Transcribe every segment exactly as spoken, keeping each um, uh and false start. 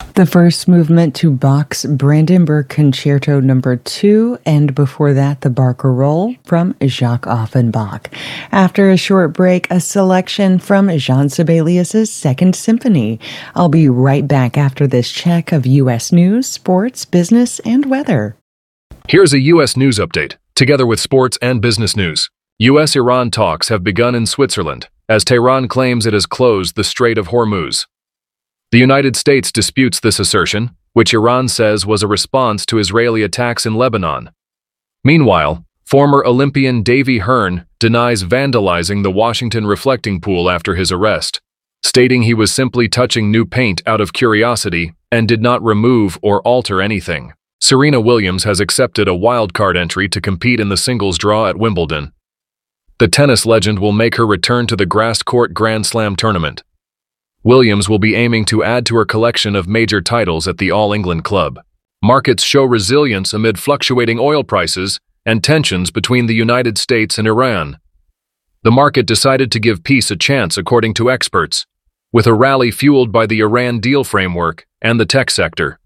The first movement to Bach's Brandenburg Concerto number two, and before that, the Barcarolle from Jacques Offenbach. After a short break, a selection from Jean Sibelius's Second Symphony. I'll be right back after this check of U S news, sports, business, and weather. Here's a U S news update, together with sports and business news. U S Iran talks have begun in Switzerland, as Tehran claims it has closed the Strait of Hormuz. The United States disputes this assertion, which Iran says was a response to Israeli attacks in Lebanon. Meanwhile, former Olympian Davy Hearn denies vandalizing the Washington reflecting pool after his arrest, stating he was simply touching new paint out of curiosity and did not remove or alter anything. Serena Williams has accepted a wildcard entry to compete in the singles draw at Wimbledon. The tennis legend will make her return to the grass court Grand Slam tournament. Williams will be aiming to add to her collection of major titles at the All England Club. Markets show resilience amid fluctuating oil prices and tensions between the United States and Iran. The market decided to give peace a chance, according to experts, with a rally fueled by the Iran deal framework and the tech sector.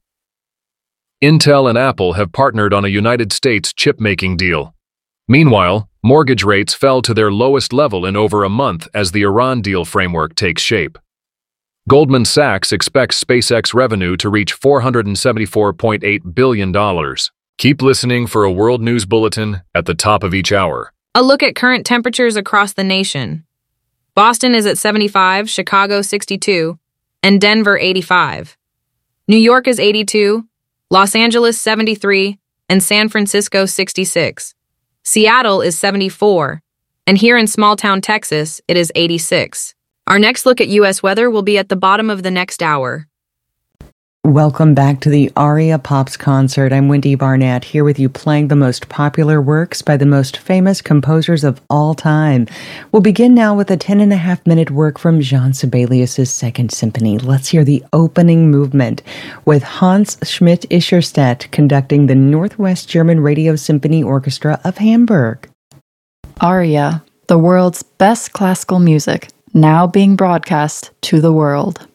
Intel and Apple have partnered on a United States chip-making deal. Meanwhile, mortgage rates fell to their lowest level in over a month as the Iran deal framework takes shape. Goldman Sachs expects SpaceX revenue to reach four hundred seventy-four point eight billion dollars. Keep listening for a world news bulletin at the top of each hour. A look at current temperatures across the nation. Boston is at seventy-five, Chicago sixty-two, and Denver eighty-five. New York is eighty-two, Los Angeles seventy-three, and San Francisco sixty-six. Seattle is seventy-four, and here in small-town Texas, it is eighty-six. Our next look at U S weather will be at the bottom of the next hour. Welcome back to the Aria Pops concert. I'm Wendy Barnett, here with you playing the most popular works by the most famous composers of all time. We'll begin now with a ten and a half minute work from Jean Sibelius's Second Symphony. Let's hear the opening movement with Hans Schmidt-Ischerstedt conducting the Northwest German Radio Symphony Orchestra of Hamburg. Aria, the world's best classical music, now being broadcast to the world.